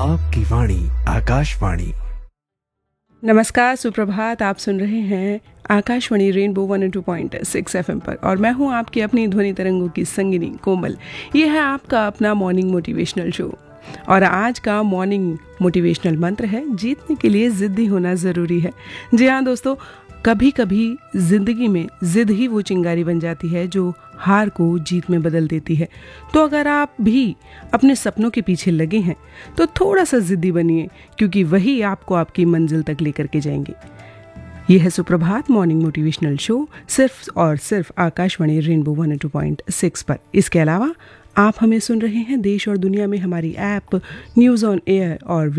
आपकी वाणी आकाशवाणी। नमस्कार, सुप्रभात। आप सुन रहे हैं आकाशवाणी रेनबो 102.6 FM पर और मैं हूं आपकी अपनी ध्वनि तरंगों की संगिनी कोमल। ये है आपका अपना मॉर्निंग मोटिवेशनल शो और आज का मॉर्निंग मोटिवेशनल मंत्र है, जीतने के लिए जिद्दी होना ज़रूरी है। जी हाँ दोस्तों, कभी कभी ज़िंदगी में ज़िद ही वो चिंगारी बन जाती है जो हार को जीत में बदल देती है। तो अगर आप भी अपने सपनों के पीछे लगे हैं तो थोड़ा सा ज़िद्दी बनिए, क्योंकि वही आपको आपकी मंजिल तक लेकर के जाएंगे। यह है सुप्रभात मॉर्निंग मोटिवेशनल शो, सिर्फ और सिर्फ आकाशवाणी रेनबो 102.6 पर। इसके अलावा आप हमें सुन रहे हैं देश और दुनिया में हमारी ऐप न्यूज़ ऑन एयर और